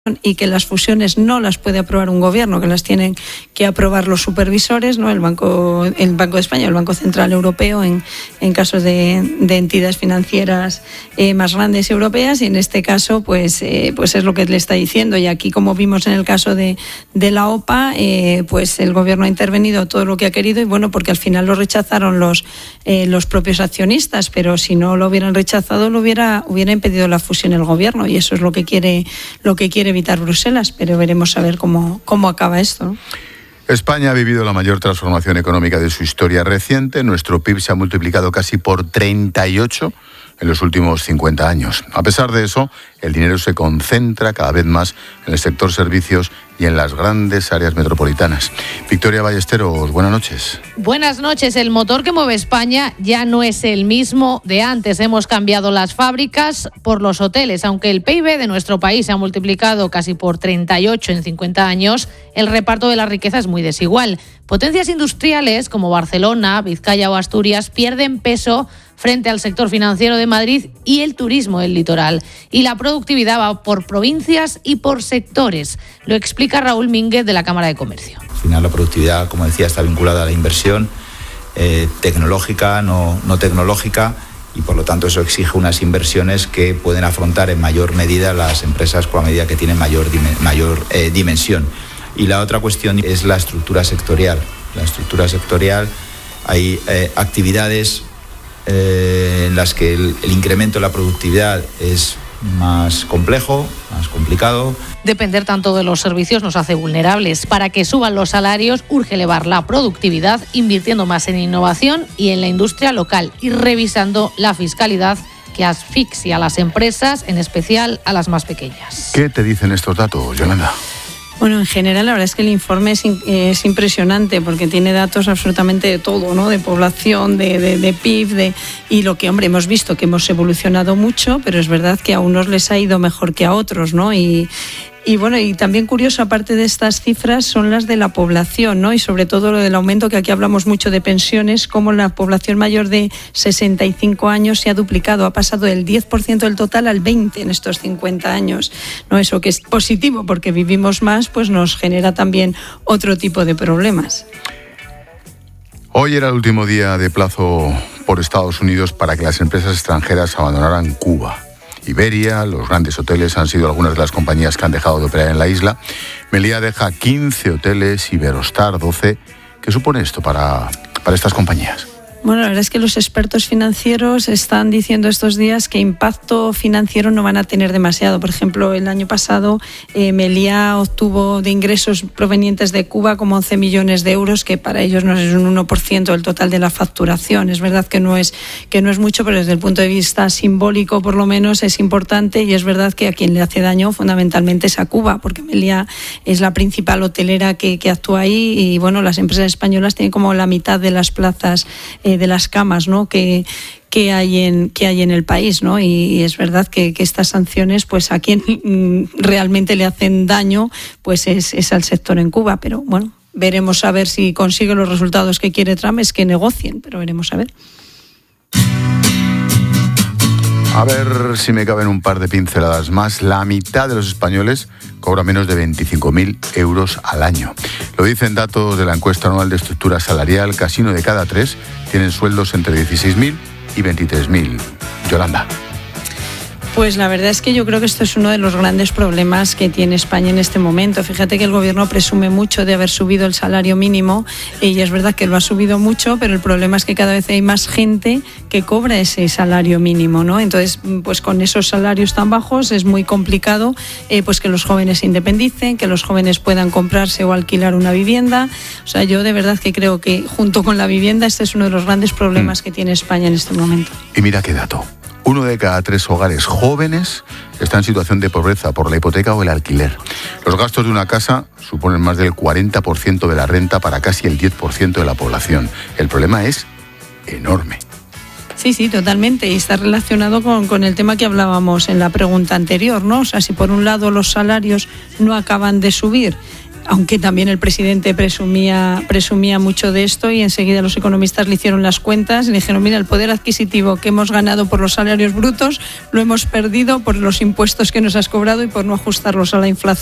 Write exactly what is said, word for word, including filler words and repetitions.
y que las fusiones no las puede aprobar un gobierno, que las tienen que aprobar los supervisores, ¿no? El Banco, el Banco de España, el Banco Central Europeo, en, en casos de, de entidades financieras eh, más grandes europeas, y en este caso pues, eh, pues es lo que le está diciendo. Y aquí, como vimos en el caso de, de la O P A, eh, pues el gobierno ha intervenido todo lo que ha querido, y bueno, porque al final lo rechazaron los, eh, los propios accionistas, pero si no lo hubieran rechazado, lo hubiera, hubiera impedido la fusión el gobierno, y eso es lo que quiere, lo que quiere evitar Bruselas, pero veremos a ver cómo, cómo acaba esto, ¿no? España ha vivido la mayor transformación económica de su historia reciente. Nuestro P I B se ha multiplicado casi por treinta y ocho en los últimos cincuenta años. A pesar de eso, el dinero se concentra cada vez más en el sector servicios y en las grandes áreas metropolitanas. Victoria Ballesteros, buenas noches. Buenas noches. El motor que mueve España ya no es el mismo de antes. Hemos cambiado las fábricas por los hoteles. Aunque el P I B de nuestro país se ha multiplicado casi por treinta y ocho en cincuenta años, el reparto de la riqueza es muy desigual. Potencias industriales como Barcelona, Vizcaya o Asturias pierden peso frente al sector financiero de Madrid y el turismo del litoral. Y la productividad va por provincias y por sectores. Lo explica Raúl Mínguez, de la Cámara de Comercio. Al final la productividad, como decía, está vinculada a la inversión eh, tecnológica, no, no tecnológica, y por lo tanto eso exige unas inversiones que pueden afrontar en mayor medida las empresas con la medida que tienen mayor, mayor eh, dimensión. Y la otra cuestión es la estructura sectorial. La estructura sectorial, hay eh, actividades eh, en las que el, el incremento de la productividad es más complejo, más complicado. Depender tanto de los servicios nos hace vulnerables. Para que suban los salarios, urge elevar la productividad, invirtiendo más en innovación y en la industria local, y revisando la fiscalidad que asfixia a las empresas, en especial a las más pequeñas. ¿Qué te dicen estos datos, Yolanda? Bueno, en general la verdad es que el informe es, es impresionante, porque tiene datos absolutamente de todo, ¿no? De población, de, de, de P I B, de, y lo que, hombre, hemos visto que hemos evolucionado mucho, pero es verdad que a unos les ha ido mejor que a otros, ¿no? Y, y bueno, y también curioso, aparte de estas cifras, son las de la población, ¿no? Y sobre todo lo del aumento, que aquí hablamos mucho de pensiones, como la población mayor de sesenta y cinco años se ha duplicado, ha pasado del diez por ciento del total al veinte por ciento en estos cincuenta años, ¿no? Eso, que es positivo, porque vivimos más, pues nos genera también otro tipo de problemas. Hoy era el último día de plazo por Estados Unidos para que las empresas extranjeras abandonaran Cuba. Iberia, los grandes hoteles han sido algunas de las compañías que han dejado de operar en la isla. Meliá deja quince hoteles, Iberostar doce. ¿Qué supone esto para, para estas compañías? Bueno, la verdad es que los expertos financieros están diciendo estos días que impacto financiero no van a tener demasiado. Por ejemplo, el año pasado eh, Meliá obtuvo de ingresos provenientes de Cuba como once millones de euros, que para ellos no es un uno por ciento del total de la facturación. Es verdad que no es, que no es mucho, pero desde el punto de vista simbólico por lo menos es importante, y es verdad que a quien le hace daño fundamentalmente es a Cuba, porque Meliá es la principal hotelera que, que actúa ahí, y bueno, las empresas españolas tienen como la mitad de las plazas eh, de las camas, ¿no? que, que, hay en, que hay en el país, ¿no? Y, y es verdad que, que estas sanciones, pues a quien mm, realmente le hacen daño, pues es, es al sector en Cuba. Pero bueno, veremos a ver si consigue los resultados que quiere Trump, es que negocien, pero veremos a ver. A ver si me caben un par de pinceladas más. La mitad de los españoles cobra menos de veinticinco mil euros al año. Lo dicen datos de la encuesta anual de estructura salarial. Casi uno de cada tres tienen sueldos entre dieciséis mil y veintitrés mil. Yolanda. Pues la verdad es que yo creo que esto es uno de los grandes problemas que tiene España en este momento. Fíjate que el gobierno presume mucho de haber subido el salario mínimo, y es verdad que lo ha subido mucho, pero el problema es que cada vez hay más gente que cobra ese salario mínimo, ¿no? Entonces, pues con esos salarios tan bajos es muy complicado eh, pues que los jóvenes se independicen, que los jóvenes puedan comprarse o alquilar una vivienda. O sea, yo de verdad que creo que junto con la vivienda este es uno de los grandes problemas mm. que tiene España en este momento. Y mira qué dato. Uno de cada tres hogares jóvenes está en situación de pobreza por la hipoteca o el alquiler. Los gastos de una casa suponen más del cuarenta por ciento de la renta para casi el diez por ciento de la población. El problema es enorme. Sí, sí, totalmente. Y está relacionado con, con el tema que hablábamos en la pregunta anterior, ¿no? O sea, si por un lado los salarios no acaban de subir, aunque también el presidente presumía, presumía mucho de esto, y enseguida los economistas le hicieron las cuentas y le dijeron, mira, el poder adquisitivo que hemos ganado por los salarios brutos lo hemos perdido por los impuestos que nos has cobrado y por no ajustarlos a la inflación.